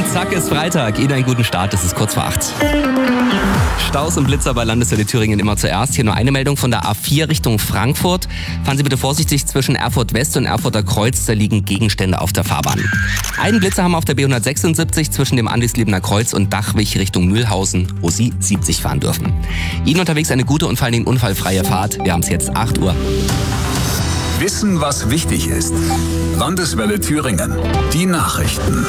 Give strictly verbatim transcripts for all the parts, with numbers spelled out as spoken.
Zack ist Freitag. Ihnen einen guten Start, es ist kurz vor acht. Staus und Blitzer bei Landeswelle Thüringen immer zuerst. Hier nur eine Meldung von der A vier Richtung Frankfurt. Fahren Sie bitte vorsichtig zwischen Erfurt West und Erfurter Kreuz. Da liegen Gegenstände auf der Fahrbahn. Einen Blitzer haben wir auf der B hundertsechsundsiebzig zwischen dem Andisliebener Kreuz und Dachwig Richtung Mühlhausen, wo Sie siebzig fahren dürfen. Ihnen unterwegs eine gute und vor allen Dingen unfallfreie Fahrt. Wir haben es jetzt acht Uhr. Wissen, was wichtig ist. Landeswelle Thüringen. Die Nachrichten.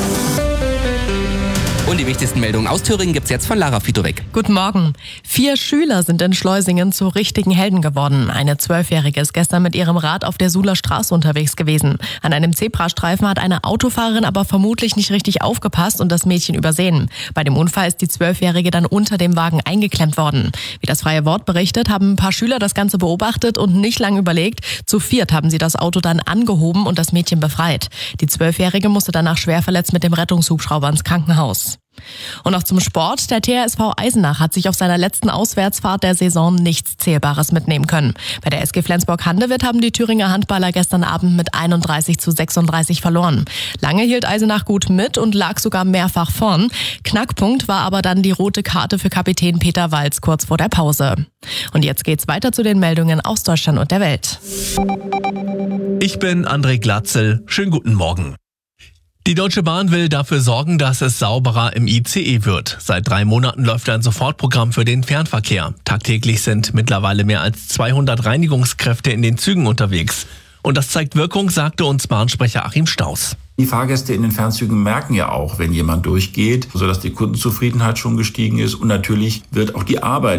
Und die wichtigsten Meldungen aus Thüringen gibt's jetzt von Lara Fitowek. Guten Morgen. Vier Schüler sind in Schleusingen zu richtigen Helden geworden. Eine Zwölfjährige ist gestern mit ihrem Rad auf der Suhler Straße unterwegs gewesen. An einem Zebrastreifen hat eine Autofahrerin aber vermutlich nicht richtig aufgepasst und das Mädchen übersehen. Bei dem Unfall ist die Zwölfjährige dann unter dem Wagen eingeklemmt worden. Wie das Freie Wort berichtet, haben ein paar Schüler das Ganze beobachtet und nicht lange überlegt. Zu viert haben sie das Auto dann angehoben und das Mädchen befreit. Die Zwölfjährige musste danach schwer verletzt mit dem Rettungshubschrauber ins Krankenhaus. Und noch zum Sport. Der T H S V Eisenach hat sich auf seiner letzten Auswärtsfahrt der Saison nichts Zählbares mitnehmen können. Bei der S G Flensburg-Handewitt haben die Thüringer Handballer gestern Abend mit einunddreißig zu sechsunddreißig verloren. Lange hielt Eisenach gut mit und lag sogar mehrfach vorn. Knackpunkt war aber dann die rote Karte für Kapitän Peter Walz kurz vor der Pause. Und jetzt geht's weiter zu den Meldungen aus Deutschland und der Welt. Ich bin André Glatzel. Schönen guten Morgen. Die Deutsche Bahn will dafür sorgen, dass es sauberer im I C E wird. Seit drei Monaten läuft ein Sofortprogramm für den Fernverkehr. Tagtäglich sind mittlerweile mehr als zweihundert Reinigungskräfte in den Zügen unterwegs. Und das zeigt Wirkung, sagte uns Bahnsprecher Achim Staus. Die Fahrgäste in den Fernzügen merken ja auch, wenn jemand durchgeht, sodass die Kundenzufriedenheit schon gestiegen ist. Und natürlich wird auch die Arbeit